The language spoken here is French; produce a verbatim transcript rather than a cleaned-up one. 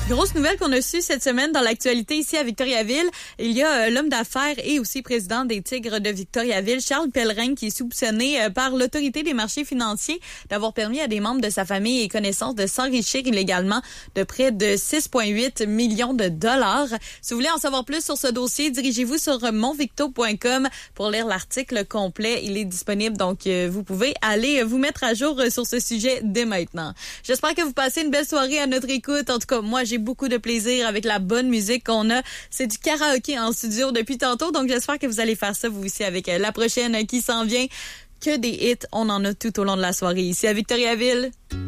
Grosse nouvelle qu'on a su cette semaine dans l'actualité ici à Victoriaville. Il y a euh, l'homme d'affaires et aussi président des Tigres de Victoriaville, Charles Pellerin, qui est soupçonné euh, par l'autorité des marchés financiers d'avoir permis à des membres de sa famille et connaissances de s'enrichir illégalement de près de six virgule huit millions de dollars. Si vous voulez en savoir plus sur ce dossier, dirigez-vous sur monvicto point com pour lire l'article complet. Il est disponible, donc euh, vous pouvez aller vous mettre à jour sur ce sujet dès maintenant. J'espère que vous passez une belle soirée à notre écoute. En tout cas, moi, j'ai beaucoup de plaisir avec la bonne musique qu'on a. C'est du karaoké en studio depuis tantôt, donc j'espère que vous allez faire ça vous aussi avec la prochaine qui s'en vient. Que des hits, on en a tout au long de la soirée ici à Victoriaville.